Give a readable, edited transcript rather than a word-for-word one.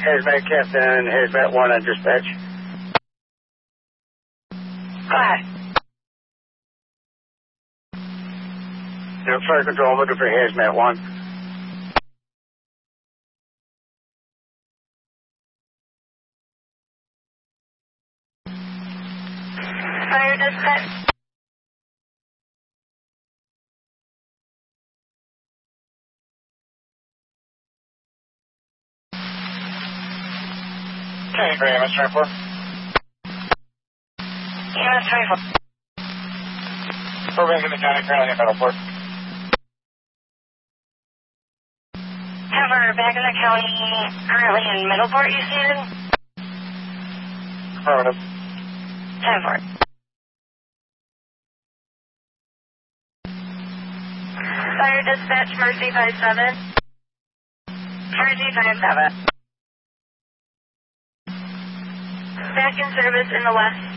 Hazmat Captain, Hazmat 1 on dispatch. Go ahead. Fire Control, looking for Hazmat 1. Fire dispatch. Okay, great, EMS 24. EMS 24. Programs in the county, currently in Middleport. However, back in the county, currently in Middleport, you said? Affirmative. 10-4. Fire dispatch, Mercy 57. Mercy 57. Back in service in the west.